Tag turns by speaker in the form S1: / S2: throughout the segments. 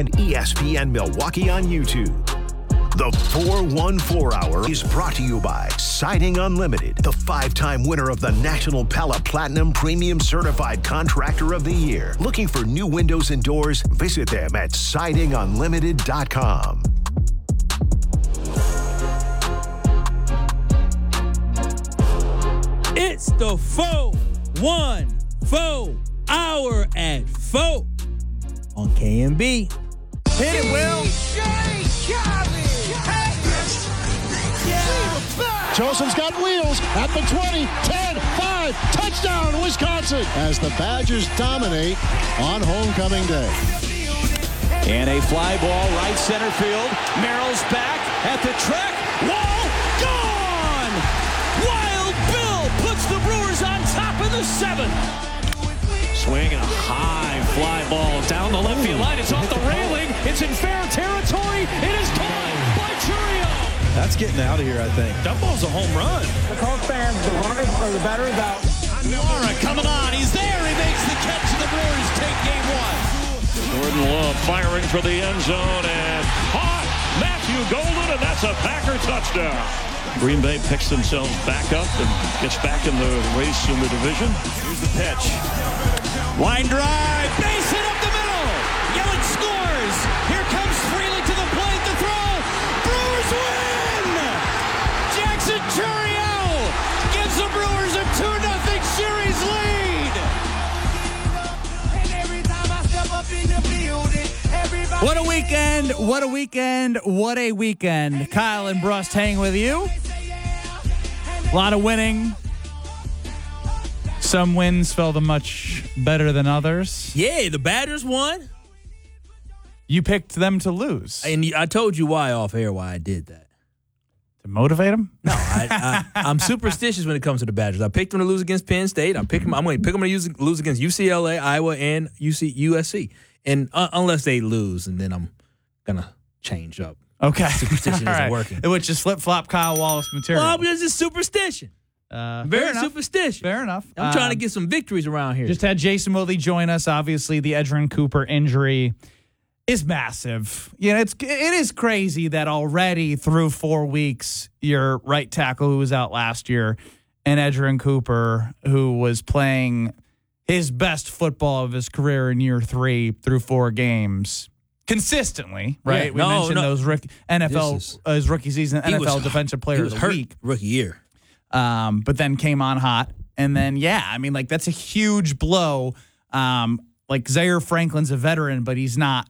S1: and ESPN Milwaukee on YouTube. The 414 Hour is brought to you by Siding Unlimited, the 5-time winner of the National Pella Platinum Premium Certified Contractor of the Year. Looking for new windows and doors? Visit them at sidingunlimited.com.
S2: It's the 414 Hour at 4 on KMB. Hit it, Will.
S3: Joseph's got wheels at the 20, 10, 5, touchdown, Wisconsin, as the Badgers dominate on homecoming day.
S4: And a fly ball right center field. Merrill's back at the track. Wall gone! Wild Bill puts the Brewers on top of the 7th. Swing and a high fly ball down the left field line. It's off the railing. It's in fair territory. It is caught by Churio.
S5: That's getting out of here, I think.
S4: That ball's a home run.
S6: The Colts fans, the runners or the batters out.
S4: Laura coming on. He's there. He makes the catch, and the Brewers take game 1.
S7: Jordan Love firing for the end zone, and hot Matthew Golden, and that's a Packer touchdown. Green Bay picks themselves back up and gets back in the race in the division.
S4: Here's the pitch. Line drive. Base hit up the middle. Yelich scores. Here comes Freely to the plate. The throw. Brewers win. Jackson Churio gives the Brewers a 2-0 series lead.
S2: What a weekend. What a weekend. What a weekend. Kyle and Brust hang with you. A lot of winning. Some wins felt much better than others. Yeah, the Badgers won. You picked them to lose.
S8: And I told you why off air why I did that.
S2: To motivate them?
S8: No, I'm superstitious when it comes to the Badgers. I picked them to lose against Penn State. I'm going to pick them to lose against UCLA, Iowa, and USC. And unless they lose, and then I'm going to change up.
S2: Okay.
S8: Superstition
S2: All
S8: isn't
S2: right.
S8: working.
S2: Which is flip-flop Kyle Wallace material.
S8: Well, it's just superstition. Very superstitious.
S2: Fair enough.
S8: I'm trying to get some victories around here.
S2: Just had Jason Wilde join us. Obviously, the Edgerrin Cooper injury is massive. You know, it is crazy that already through 4 weeks, your right tackle who was out last year and Edgerrin Cooper, who was playing his best football of his career in year 3 through 4 games consistently, right?
S8: Yeah,
S2: we mentioned those his rookie season NFL Defensive Player of the Week.
S8: Rookie year.
S2: But then came on hot. And then, that's a huge blow. Like Zaire Franklin's a veteran, but he's not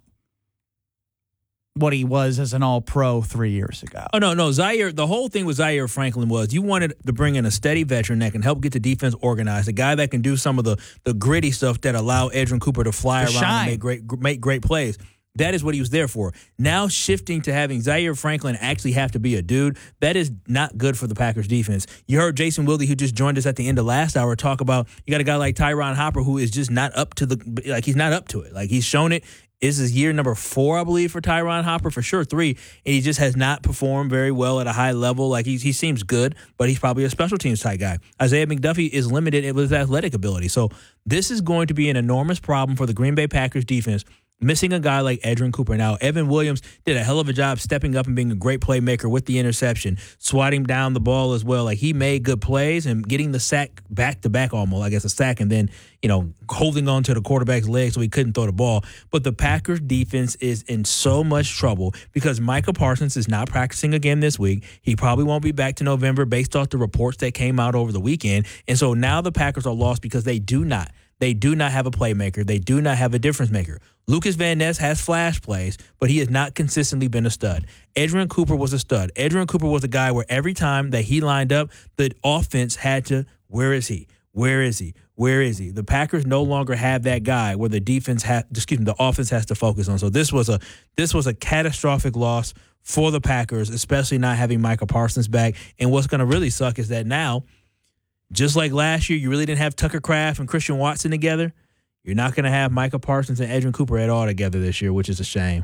S2: what he was as an all-pro 3 years ago.
S8: Oh, no. Zaire, the whole thing with Zaire Franklin was you wanted to bring in a steady veteran that can help get the defense organized, a guy that can do some of the gritty stuff that allow Edgerrin Cooper to fly around and make great plays. That is what he was there for. Now shifting to having Zaire Franklin actually have to be a dude, that is not good for the Packers defense. You heard Jason Wilde, who just joined us at the end of last hour, talk about you got a guy like Tyron Hopper who is just not up to he's not up to it. Like he's shown it. This is year number 4, I believe, for Tyron Hopper, for sure 3, and he just has not performed very well at a high level. Like he seems good, but he's probably a special teams type guy. Isaiah McDuffie is limited with his athletic ability. So this is going to be an enormous problem for the Green Bay Packers defense, missing a guy like Edgerrin Cooper. Now, Evan Williams did a hell of a job stepping up and being a great playmaker with the interception, swatting down the ball as well. Like, he made good plays and getting the sack back-to-back almost, I guess, a sack, and then, holding on to the quarterback's leg so he couldn't throw the ball. But the Packers defense is in so much trouble because Micah Parsons is not practicing again this week. He probably won't be back to November based off the reports that came out over the weekend. And so now the Packers are lost because they do not have a playmaker. They do not have a difference maker. Lucas Van Ness has flash plays, but he has not consistently been a stud. Edgerrin Cooper was a stud. Edgerrin Cooper was a guy where every time that he lined up, the offense had to, where is he? Where is he? Where is he? The Packers no longer have that guy where the offense has to focus on. So this was a catastrophic loss for the Packers, especially not having Micah Parsons back. And what's going to really suck is that now, just like last year, you really didn't have Tucker Kraft and Christian Watson together. You're not going to have Micah Parsons and Edgerrin Cooper at all together this year, which is a shame.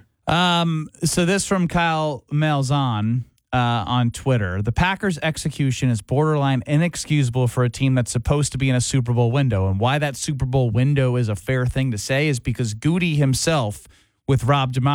S2: So this from Kyle Malzahn on Twitter. The Packers' execution is borderline inexcusable for a team that's supposed to be in a Super Bowl window. And why that Super Bowl window is a fair thing to say is because Goody himself, with Rob DeMond,